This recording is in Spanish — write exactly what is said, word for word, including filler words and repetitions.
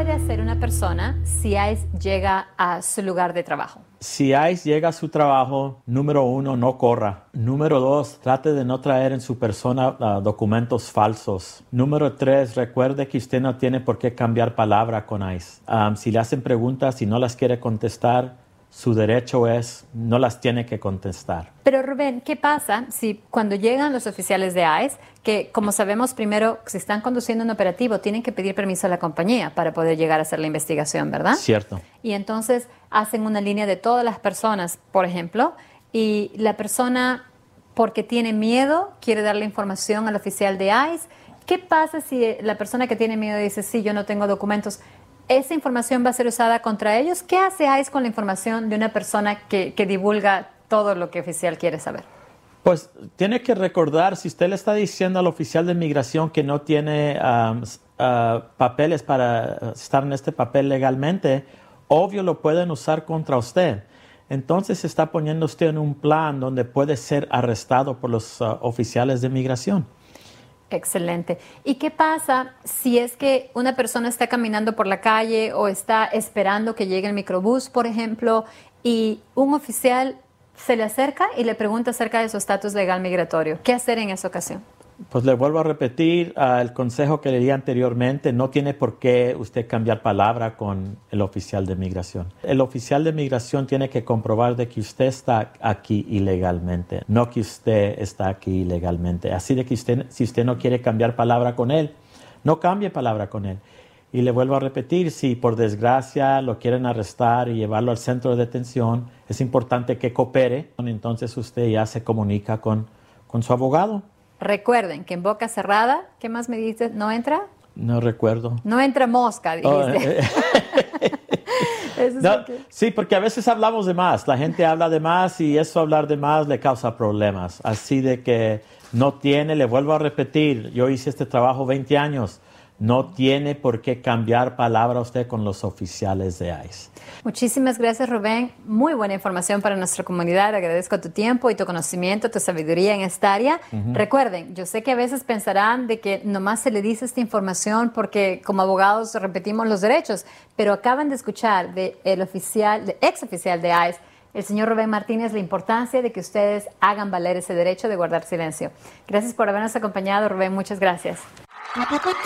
puede hacer una persona si ICE llega a su lugar de trabajo? Si ICE llega a su trabajo, número uno, no corra. Número dos, trate de no traer en su persona uh, documentos falsos. Número tres, recuerde que usted no tiene por qué cambiar palabra con ICE. Um, si le hacen preguntas y no las quiere contestar, su derecho es, no las tiene que contestar. Pero Rubén, ¿qué pasa si cuando llegan los oficiales de ICE, que como sabemos primero, si están conduciendo un operativo, tienen que pedir permiso a la compañía para poder llegar a hacer la investigación, ¿verdad? Cierto. Y entonces hacen una línea de todas las personas, por ejemplo, y la persona, porque tiene miedo, quiere darle información al oficial de ICE. ¿Qué pasa si la persona que tiene miedo dice, sí, yo no tengo documentos? ¿Esa información va a ser usada contra ellos? ¿Qué hace ICE con la información de una persona que, que divulga todo lo que el oficial quiere saber? Pues tiene que recordar, si usted le está diciendo al oficial de inmigración que no tiene um, uh, papeles para estar en este papel legalmente, obvio lo pueden usar contra usted. Entonces se está poniendo usted en un plan donde puede ser arrestado por los uh, oficiales de inmigración. Excelente. ¿Y qué pasa si es que una persona está caminando por la calle o está esperando que llegue el microbús, por ejemplo, y un oficial se le acerca y le pregunta acerca de su estatus legal migratorio? ¿Qué hacer en esa ocasión? Pues le vuelvo a repetir uh, el consejo que le di anteriormente. No tiene por qué usted cambiar palabra con el oficial de migración. El oficial de migración tiene que comprobar de que usted está aquí ilegalmente, no que usted está aquí ilegalmente. Así de que usted, si usted no quiere cambiar palabra con él, no cambie palabra con él. Y le vuelvo a repetir, si por desgracia lo quieren arrestar y llevarlo al centro de detención, es importante que coopere. Entonces usted ya se comunica con, con su abogado. Recuerden que en boca cerrada, ¿qué más me dices? ¿No entra? No recuerdo. No entra mosca, dijiste. Oh, eh, Eso es no, lo que... Sí, porque a veces hablamos de más. La gente habla de más y eso hablar de más le causa problemas. Así de que no tiene, le vuelvo a repetir, yo hice este trabajo veinte años. No tiene por qué cambiar palabra usted con los oficiales de ICE. Muchísimas gracias, Rubén. Muy buena información para nuestra comunidad. Agradezco tu tiempo y tu conocimiento, tu sabiduría en esta área. Uh-huh. Recuerden, yo sé que a veces pensarán de que nomás se le dice esta información porque como abogados repetimos los derechos, pero acaban de escuchar del oficial, de ex oficial de ICE, el señor Rubén Martínez, la importancia de que ustedes hagan valer ese derecho de guardar silencio. Gracias por habernos acompañado, Rubén. Muchas gracias.